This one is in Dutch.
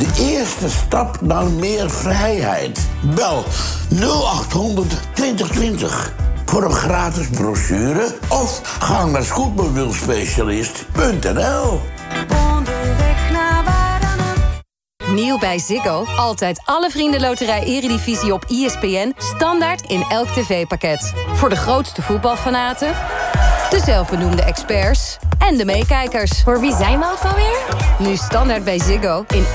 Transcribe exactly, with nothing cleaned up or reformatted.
De eerste stap naar meer vrijheid. Bel nul acht honderd twintig twintig voor een gratis brochure of ga naar scootmobielspecialist punt n l. Onderweg naar waar dan ook. Nieuw bij Ziggo. Altijd alle Vriendenloterij Eredivisie op I S P N. Standaard in elk tv-pakket. Voor de grootste voetbalfanaten, de zelfbenoemde experts en de meekijkers. Voor wie zijn we ook alweer? Nu standaard bij Ziggo in